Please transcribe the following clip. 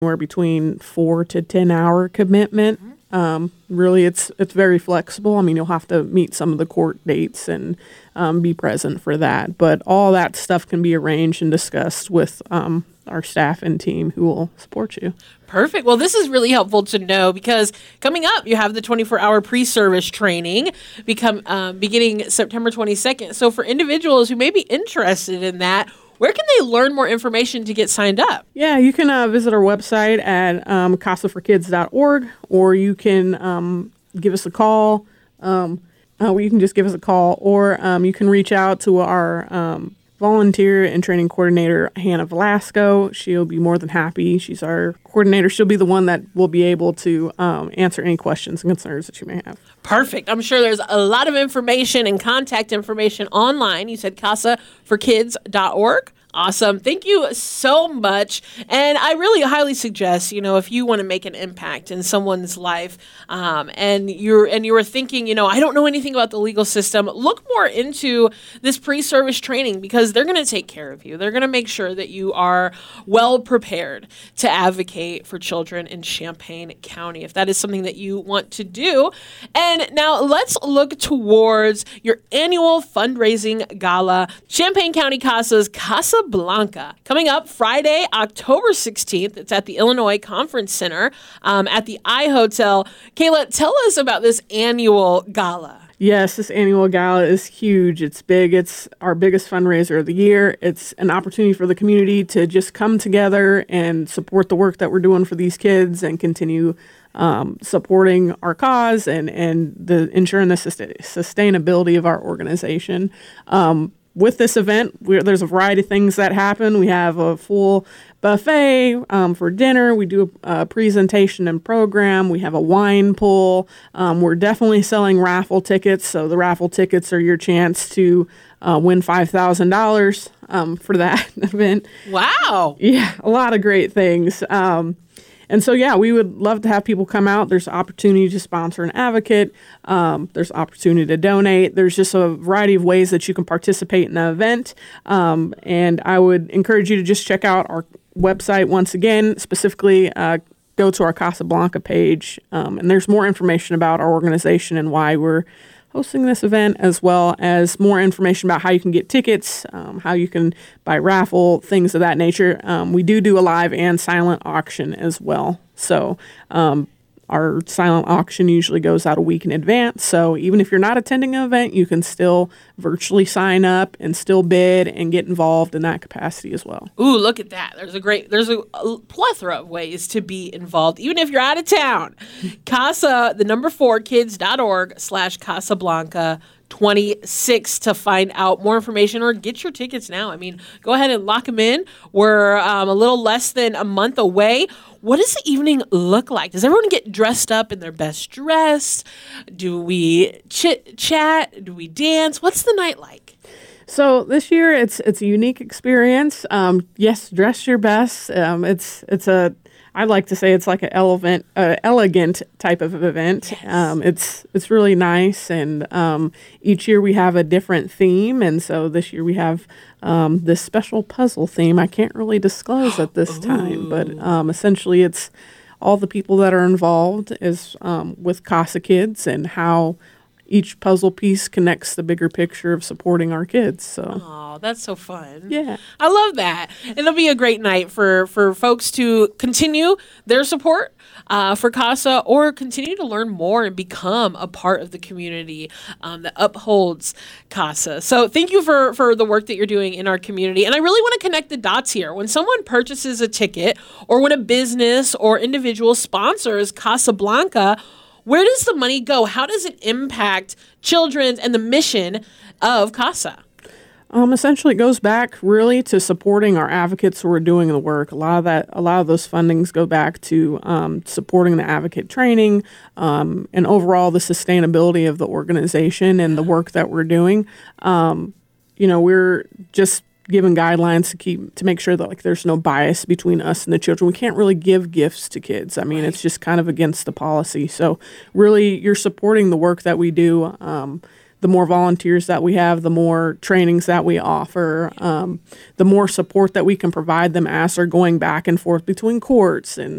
anywhere between 4 to 10-hour commitment. Really, it's very flexible. I mean, you'll have to meet some of the court dates and be present for that. But all that stuff can be arranged and discussed with our staff and team who will support you. Perfect. Well, this is really helpful to know because coming up, you have the 24-hour pre-service training beginning September 22nd. So for individuals who may be interested in that, where can they learn more information to get signed up? Yeah, you can visit our website at casaforkids.org, or you can give us a call. You can just give us a call, or you can reach out to our volunteer and training coordinator, Hannah Velasco. She'll be more than happy. She's our coordinator. She'll be the one that will be able to answer any questions and concerns that you may have. Perfect. I'm sure there's a lot of information and contact information online. You said casaforkids.org. Awesome. Thank you so much. And I really highly suggest, if you want to make an impact in someone's life, and you were thinking, I don't know anything about the legal system, look more into this pre-service training because they're going to take care of you. They're going to make sure that you are well prepared to advocate for children in Champaign County, if that is something that you want to do. And now let's look towards your annual fundraising gala, Champaign County CASA's Casa Blanca, coming up Friday, October 16th. It's at the Illinois Conference Center at the iHotel. Kayla, tell us about this annual gala. Yes, this annual gala is huge. It's big. It's our biggest fundraiser of the year. It's an opportunity for the community to just come together and support the work that we're doing for these kids and continue supporting our cause and ensuring the sustainability of our organization. With this event, there's a variety of things that happen. We have a full buffet for dinner. We do a presentation and program. We have a wine pool. We're definitely selling raffle tickets. So the raffle tickets are your chance to win $5,000 for that event. Wow. Yeah, a lot of great things. And so, we would love to have people come out. There's opportunity to sponsor an advocate. There's opportunity to donate. There's just a variety of ways that you can participate in the event. And I would encourage you to just check out our website once again, specifically go to our Casablanca page. And there's more information about our organization and why we're hosting this event, as well as more information about how you can get tickets, how you can buy raffle, things of that nature. We do a live and silent auction as well. So our silent auction usually goes out a week in advance. So even if you're not attending an event, you can still virtually sign up and still bid and get involved in that capacity as well. Ooh, look at that. There's a plethora of ways to be involved, even if you're out of town. Casa, the number 4kids.org/Casablanca 26 to find out more information or get your tickets now. I mean, go ahead and lock them in. We're a little less than a month away. What does the evening look like? Does everyone get dressed up in their best dress? Do we chit-chat? Do we dance? What's the night like? So this year, it's a unique experience. Yes, dress your best. I'd like to say it's like an elegant type of event. Yes. It's really nice, and each year we have a different theme. And so this year we have this special puzzle theme. I can't really disclose at this time, but essentially it's all the people that are involved is with CASA Kids and how each puzzle piece connects the bigger picture of supporting our kids. So. Oh, that's so fun. Yeah. I love that. It'll be a great night for folks to continue their support for CASA or continue to learn more and become a part of the community that upholds CASA. So thank you for the work that you're doing in our community. And I really want to connect the dots here. When someone purchases a ticket or when a business or individual sponsors Casablanca, where does the money go? How does it impact children and the mission of CASA? Essentially, it goes back really to supporting our advocates who are doing the work. A lot of those fundings go back to supporting the advocate training and overall the sustainability of the organization and the work that we're doing. We're just given guidelines to make sure that there's no bias between us and the children. We can't really give gifts to kids. I mean, It's just kind of against the policy. So really, you're supporting the work that we do. the more volunteers that we have, the more trainings that we offer, the more support that we can provide them as they're going back and forth between courts and